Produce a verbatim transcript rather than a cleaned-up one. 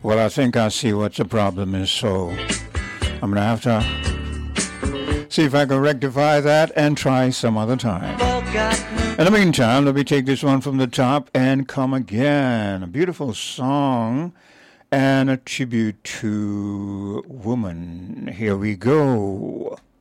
Well, I think I see what the problem is, so I'm going to have to see if I can rectify that and try some other time. In the meantime, let me take this one from the top and come again. A beautiful song and a tribute to woman. Here we go.